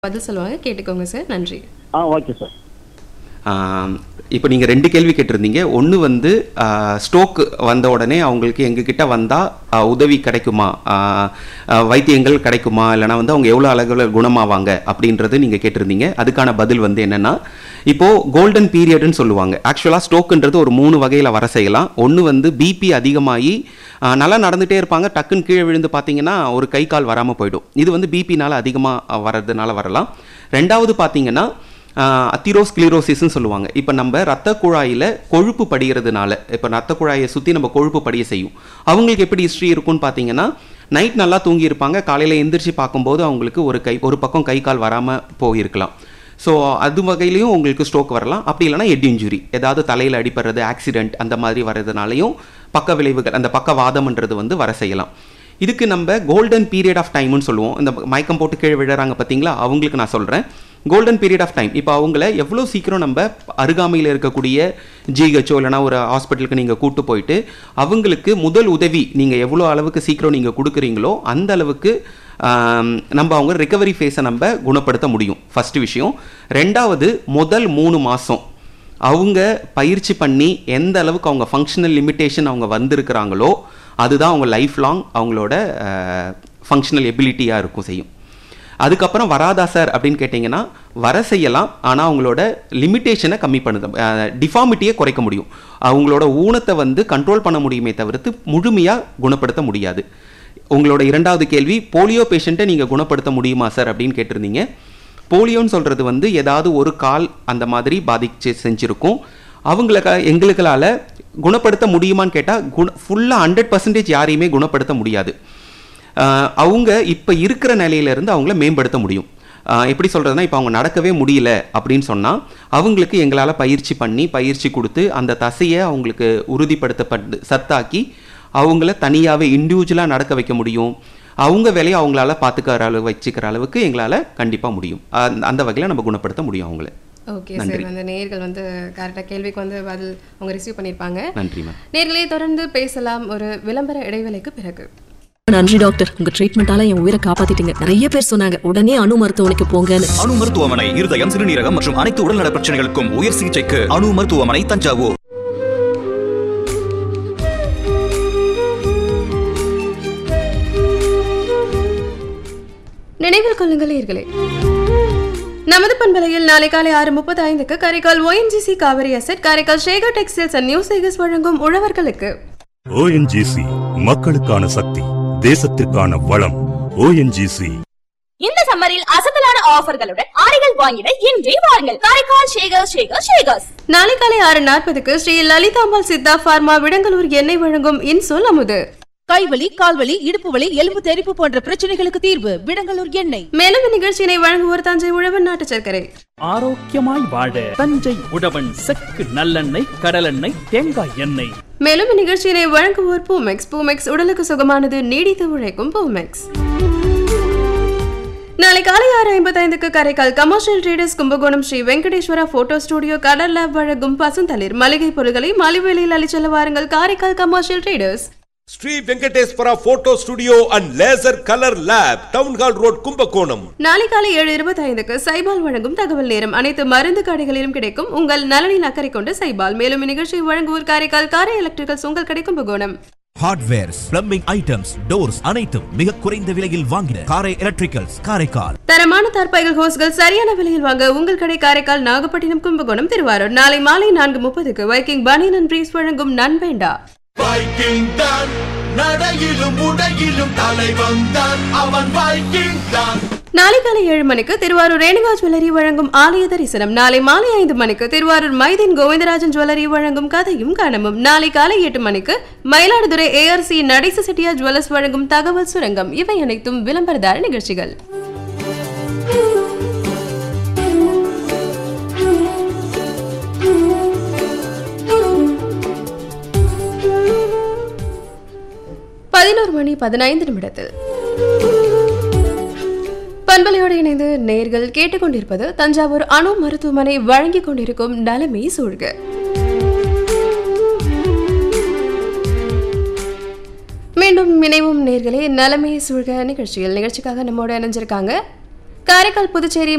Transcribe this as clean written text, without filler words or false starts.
பதில் சொல்லுவாங்க, கேட்டுக்கோங்க சார். நன்றி. Okay sir. இப்போ நீங்கள் 2 கேள்வி கேட்டிருந்தீங்க. ஒன்று வந்து ஸ்ட்ரோக் வந்த உடனே அவங்களுக்கு எங்ககிட்ட வந்தால் உதவி கிடைக்குமா, வைத்தியங்கள் கிடைக்குமா, இல்லைனா வந்து அவங்க எவ்வளோ அளவில் குணமாவாங்க அப்படின்றது நீங்கள் கேட்டிருந்தீங்க. அதுக்கான பதில் வந்து என்னென்னா, இப்போது கோல்டன் பீரியட்னு சொல்லுவாங்க. ஆக்சுவலாக ஸ்ட்ரோக்குன்றது ஒரு 3 வகையில் வர செய்யலாம். ஒன்று வந்து பிபி அதிகமாகி நல்லா நடந்துகிட்டே இருப்பாங்க, டக்குன்னு கீழே விழுந்து பார்த்தீங்கன்னா ஒரு கை கால் வராமல் போயிடும். இது வந்து பிபினால் அதிகமாக வர்றதுனால வரலாம். ரெண்டாவது பார்த்தீங்கன்னா அத்திரோஸ்க்ளீரோசிஸ்ன்னு சொல்லுவாங்க. இப்போ நம்ம ரத்த குழாயில் கொழுப்பு படிகிறதுனால, இப்போ ரத்த குழாயை சுற்றி நம்ம கொழுப்பு படிய செய்யும். அவங்களுக்கு எப்படி ஹிஸ்ட்ரி இருக்குன்னு பார்த்தீங்கன்னா, நைட் நல்லா தூங்கியிருப்பாங்க, காலையில் எந்திரிச்சு பார்க்கும்போது அவங்களுக்கு ஒரு பக்கம் கை கால் வராமல் போயிருக்கலாம். ஸோ அது வகையிலையும் உங்களுக்கு ஸ்ட்ரோக் வரலாம். அப்படி இல்லைனா ஹெட் இன்ஜுரி, ஏதாவது தலையில் அடிப்படுறது, ஆக்சிடென்ட் அந்த மாதிரி வர்றதுனாலையும் பக்க விளைவுகள், அந்த பக்கவாதம்ன்றது வந்து வர செய்யலாம். இதுக்கு நம்ம கோல்டன் பீரியட் ஆஃப் டைம்னு சொல்லுவோம். இந்த மயக்கம் போட்டு கீழே விழுறாங்க பார்த்தீங்களா, அவங்களுக்கு நான் சொல்கிறேன் கோல்டன் பீரியட் ஆஃப் டைம். இப்போ அவங்கள எவ்வளோ சீக்கிரம் நம்ம அருகாமையில் இருக்கக்கூடிய ஜிஹெச்ஓ இல்லைனா ஒரு ஹாஸ்பிட்டலுக்கு நீங்கள் கூட்டு போயிட்டு அவங்களுக்கு முதல் உதவி நீங்கள் எவ்வளோ அளவுக்கு சீக்கிரம் நீங்கள் கொடுக்குறீங்களோ அந்த அளவுக்கு நம்ம அவங்க ரிகவரி ஃபேஸை நம்ம குணப்படுத்த முடியும். ஃபஸ்ட்டு விஷயம். ரெண்டாவது, முதல் 3 மாதம் அவங்க பயிற்சி பண்ணி எந்த அளவுக்கு அவங்க ஃபங்க்ஷனல் லிமிட்டேஷன் அவங்க வந்திருக்கிறாங்களோ அதுதான் அவங்க லைஃப் லாங் அவங்களோட ஃபங்க்ஷனல் எபிலிட்டியாக இருக்கும் செய்யும். அதுக்கப்புறம் வராதா சார் அப்படின்னு கேட்டிங்கன்னா, வர செய்யலாம். ஆனால் அவங்களோட லிமிட்டேஷனை கம்மி பண்ணுது, டிஃபார்மிட்டியை குறைக்க முடியும். அவங்களோட ஊனத்தை வந்து கண்ட்ரோல் பண்ண முடியுமே தவிர்த்து முழுமையாக குணப்படுத்த முடியாது. உங்களோட 2வது கேள்வி, போலியோ பேஷண்ட்டை நீங்கள் குணப்படுத்த முடியுமா சார் அப்படின்னு கேட்டிருந்தீங்க. போலியோன்னு சொல்கிறது வந்து ஏதாவது ஒரு கால் அந்த மாதிரி பாதிச்சு செஞ்சுருக்கும். எங்களுக்களால் குணப்படுத்த முடியுமான்னு கேட்டால் ஃபுல்லாக 100% யாரையுமே குணப்படுத்த முடியாது. அவங்க இப்போ இருக்கிற நிலையிலேருந்து அவங்கள மேம்படுத்த முடியும். எப்படி சொல்கிறதுனா, இப்போ அவங்க நடக்கவே முடியல அப்படின்னு சொன்னால் அவங்களுக்கு எங்களால் பயிற்சி கொடுத்து அந்த தசையை அவங்களுக்கு உறுதிப்படுத்தப்பட்டு சத்தாக்கி அவங்கள தனியாகவே இண்டிவிஜுவலாக நடக்க வைக்க முடியும். அவங்க வேலையை அவங்களால வச்சுக்கிற அளவுக்கு எங்களால் கண்டிப்பாக முடியும். அந்த வகையில் நம்ம குணப்படுத்த முடியும் அவங்கள. Okay sir. அந்த நேயர்கள் வந்து கரெக்டாக கேள்விக்கு வந்து பதில் அவங்க ரிசீவ் பண்ணியிருப்பாங்க. நன்றி மேம். நேயர்களே, தொடர்ந்து பேசலாம் ஒரு விளம்பர இடைவேளைக்கு பிறகு. நன்றி டாக்டர், உங்க ட்ரீட்மெண்டால என் உயிரை காப்பாத்திட்டீங்க. நிறைய பேர் சொன்னாங்க உடனே அணு மருத்துவமனைக்கு போங்கன்னு. அணு மருத்துவமனை இருதயம், சிறுநீரகம் மற்றும் அனைத்து உடல்நல பிரச்சனைகளுக்கும் உயர் சிகிச்சைக்கு அணு மருத்துவமனை, தஞ்சாவூர். நினைவில் கொள்ளுங்கள் நேயர்களே, நமது பண்பலையில் நாளை காலை 6:35க்கு Karaikal ONGC Kaveri asset, Karaikal Sekar textiles and new Sekar's வழங்கும் உழவர்களுக்கு. ONGC மக்களுக்கான சக்தி, தேசத்திற்கான வளம். ONGC. இந்த சம்மரில் அசத்தலான ஆஃபர்களுடன் ஆடைகள் வாங்கிட இன்றே வாருங்கள் காரைக்கால் ஷேகர்ஸ். நாளை காலை 6:40க்கு ஸ்ரீ லலிதாம்பாள் சித்தா பார்மா விடங்கலூர் எண்ணெய் வழங்கும் இன்சொல் அமுது. கைவலி, கால்வலி, இடுப்பு வலி, எலும்பு தெறிப்பு போன்ற பிரச்சனைகளுக்கு தீர்வு விடங்கலூர் எண்ணெய். மேலும் இந்நிகழ்ச்சியினை வழங்குவோர் தஞ்சை உழவன் நாட்டு சர்க்கரை. ஆரோக்கியமாய் வாழ தஞ்சை உழவன் செக்கு நல்லெண்ணெய், கடலெண்ணெய், தேங்காய் எண்ணெய். மேலும் இந்நிகழ்ச்சியினை வழங்குவோர் பூமெக்ஸ் உடலுக்கு சுகமானது, நீடித்து உழைக்கும் பூமெக்ஸ். நாளை காலை 6:55க்கு Karaikal commercial traders Kumbakonam Sri Venkateswara photo studio கடல் லேப் வழங்கும் பசுந்தளிர் மளிகை பொருட்களை மலிவு விலையில் அளிச்செல்ல வாருங்கள் Karaikal commercial traders. Sri Venkateswara photo studio and laser colour lab, town hall road, Kumbakonam. நாளை காலை 7:25க்கு சைபால் வழங்கும் தகவல் நேரம். அனைத்து மருந்து கடைகளிலும் கிடைக்கும் உங்கள் நலனில் அக்கறை கொண்டு சைபால். மேலும் இந்நிகழ்ச்சியை வழங்குவோர் காரைக்கால் காரை எலக்ட்ரிக்கல்ஸ், உங்கள் கடை Kumbakonam. Hardwares, plumbing items, doors அனைத்தும் மிக குறைந்த விலையில் வாங்கிட காரை எலக்ட்ரிக்கல்ஸ், காரைக்கால். தரமான தார்பாய்கள், ஹோஸ்கள் சரியான விலையில் வாங்க உங்கள் கடை காரைக்கால், நாகப்பட்டினம், கும்பகோணம், திருவாரூர். நாளை மாலை 4:30க்கு வைக்கிங் பனியன் அண்ட் பிரீஸ் வழங்கும் நண்பேண்டா. வைக்கிங் தான் நடையிலும் உடையிலும் தலைவன் தான் அவன், வைக்கிங் தான். நாளை காலை 7 மணிக்கு திருவாரூர் ரேணுகா ஜுவல்லரி வழங்கும் ஆலய தரிசனம். நாளை மாலை 5 மணிக்கு திருவாரூர் மைதீன் கோவிந்தராஜன் ஜுவல்லரி வழங்கும் கதையும் காணமும். நாளை காலை 8 மணிக்கு மயிலாடுதுறை ARC நடேச செட்டியார் ஜுவல்லர்ஸ் வழங்கும் தகவல் சுரங்கம். இவை அனைத்தும் விளம்பரதார நிகழ்ச்சிகள். மணி 15 நிமிடத்தில் பண்பலையோடு இணைந்து நேர்கள் கேட்டுக்கொண்டிருப்பது தஞ்சாவூர் அணு மருத்துவமனை வழங்கிக் கொண்டிருக்கும் நலமே சூழ்க. மீண்டும் இணைவும் நேர்களே, நலமே சூழ்க நிகழ்ச்சிக்காக நம்மோடு இணைஞ்சிருக்காங்க காரைக்கால் புதுச்சேரி